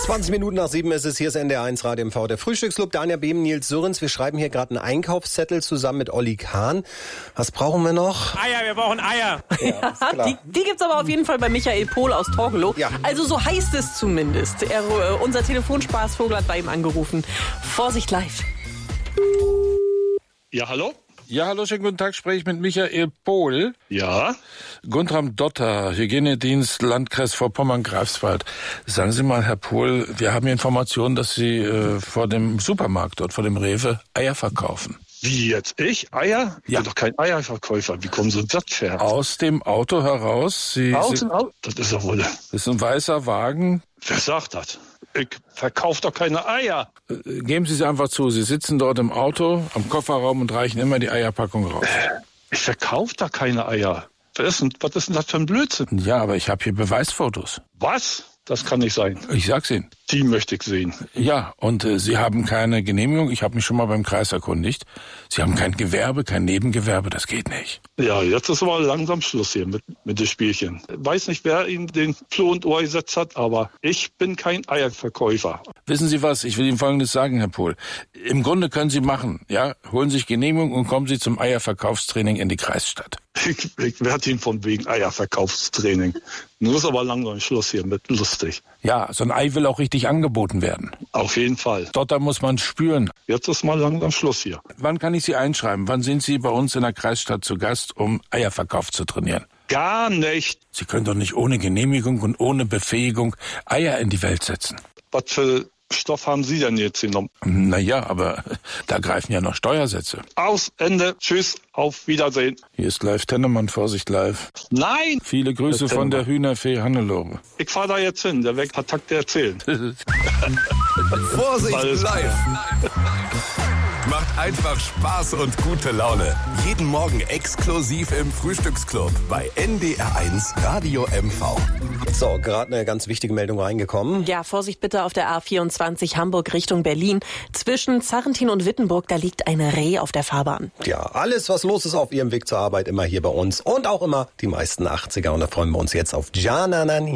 20 Minuten nach 7 ist es, hier ist NDR1 Radio MV, der Frühstücksclub. Daniel Behm, Nils Sörens, wir schreiben hier gerade einen Einkaufszettel zusammen mit Olli Kahn. Was brauchen wir noch? Eier, wir brauchen Eier. Ja, die gibt's aber auf jeden Fall bei Michael Pohl aus Torgelow. Ja. Also so heißt es zumindest. Unser Telefonspaßvogel hat bei ihm angerufen. Vorsicht live. Ja, hallo? Ja, hallo, schönen guten Tag, spreche ich mit Michael Pohl. Ja? Guntram Dotter, Hygienedienst, Landkreis Vorpommern-Greifswald. Sagen Sie mal, Herr Pohl, wir haben Informationen, dass Sie vor dem Supermarkt, dort vor dem Rewe, Eier verkaufen. Wie jetzt? Ich? Eier? Ich Ja. bin doch kein Eierverkäufer. Wie kommen Sie das her? Aus dem Auto heraus. Aus dem Auto? Das ist doch wohl... Das ist ein weißer Wagen. Wer sagt das? Ich verkaufe doch keine Eier. Geben Sie einfach zu, Sie sitzen dort im Auto, am Kofferraum und reichen immer die Eierpackung raus. Ich verkaufe da keine Eier. Was ist denn das für ein Blödsinn? Ja, aber ich habe hier Beweisfotos. Was? Das kann nicht sein. Ich sag's Ihnen. Die möchte ich sehen. Ja, und Sie haben keine Genehmigung. Ich habe mich schon mal beim Kreis erkundigt. Sie haben kein Gewerbe, kein Nebengewerbe, das geht nicht. Ja, jetzt ist aber langsam Schluss hier mit dem Spielchen. Weiß nicht, wer Ihnen den Floh und Ohr gesetzt hat, aber ich bin kein Eierverkäufer. Wissen Sie was? Ich will Ihnen Folgendes sagen, Herr Pohl. Im Grunde können Sie machen, ja? Holen sich Genehmigung und kommen Sie zum Eierverkaufstraining in die Kreisstadt. Ich werde Ihnen von wegen Eierverkaufstraining. Nun ist aber langsam Schluss hier mit lustig. Ja, so ein Ei will auch richtig angeboten werden. Auf jeden Fall. Dotter muss man spüren. Jetzt ist mal langsam Schluss hier. Wann kann ich Sie einschreiben? Wann sind Sie bei uns in der Kreisstadt zu Gast, um Eierverkauf zu trainieren? Gar nicht. Sie können doch nicht ohne Genehmigung und ohne Befähigung Eier in die Welt setzen. Was für Stoff haben Sie denn jetzt genommen? Naja, aber da greifen ja noch Steuersätze. Aus, Ende, tschüss, auf Wiedersehen. Hier ist live Tennemann, Vorsicht live. Nein! Viele Grüße von der Hühnerfee Hannelore. Ich fahre da jetzt hin, der Weg hat Takte erzählen. Vorsicht Alles live! Macht einfach Spaß und gute Laune. Jeden Morgen exklusiv im Frühstücksclub bei NDR1 Radio MV. So, gerade eine ganz wichtige Meldung reingekommen. Ja, Vorsicht bitte auf der A24 Hamburg Richtung Berlin. Zwischen Zarrentin und Wittenburg, da liegt ein Reh auf der Fahrbahn. Ja, alles, was los ist auf Ihrem Weg zur Arbeit, immer hier bei uns. Und auch immer die meisten 80er. Und da freuen wir uns jetzt auf Jananani.